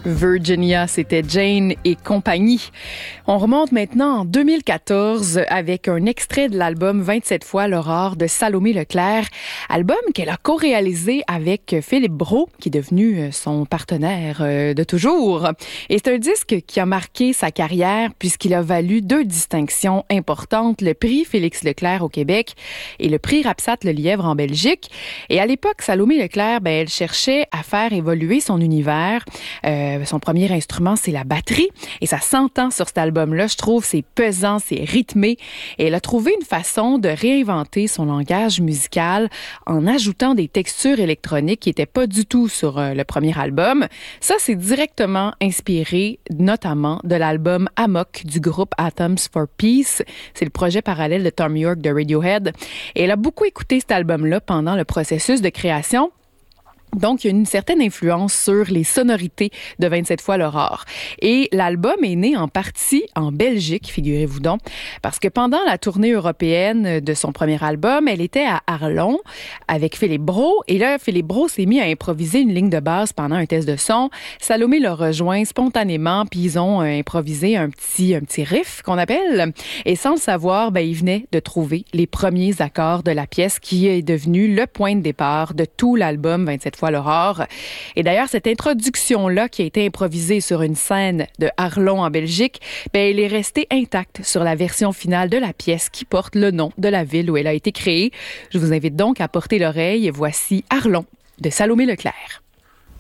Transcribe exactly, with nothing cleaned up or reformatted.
Virginia, c'était Jane et compagnie. On remonte maintenant en deux mille quatorze avec un extrait de l'album vingt-sept fois l'aurore de Salomé Leclerc, album qu'elle a co-réalisé avec Philippe Brault, qui est devenu son partenaire de toujours. Et c'est un disque qui a marqué sa carrière puisqu'il a valu deux distinctions importantes, le prix Félix Leclerc au Québec et le prix Rapsat Le Lièvre en Belgique. Et à l'époque, Salomé Leclerc, ben, elle cherchait à faire évoluer son univers. Euh, Son premier instrument, c'est la batterie. Et ça s'entend sur cet album-là. Je trouve c'est pesant, c'est rythmé. Et elle a trouvé une façon de réinventer son langage musical en ajoutant des textures électroniques qui n'étaient pas du tout sur euh, le premier album. Ça, c'est directement inspiré notamment de l'album Amok du groupe Atoms for Peace. C'est le projet parallèle de Thom Yorke de Radiohead. Et elle a beaucoup écouté cet album-là pendant le processus de création. Donc, il y a une certaine influence sur les sonorités de vingt-sept fois l'aurore. Et l'album est né en partie en Belgique, figurez-vous donc, parce que pendant la tournée européenne de son premier album, elle était à Arlon avec Philippe Brault. Et là, Philippe Brault s'est mis à improviser une ligne de basse pendant un test de son. Salomé l'a rejoint spontanément, puis ils ont euh, improvisé un petit, un petit riff qu'on appelle. Et sans le savoir, ben, il venait de trouver les premiers accords de la pièce qui est devenu le point de départ de tout l'album vingt-sept fois l'aurore. Et d'ailleurs, cette introduction-là qui a été improvisée sur une scène de Arlon en Belgique, ben, elle est restée intacte sur la version finale de la pièce qui porte le nom de la ville où elle a été créée. Je vous invite donc à porter l'oreille et voici Arlon de Salomé Leclerc.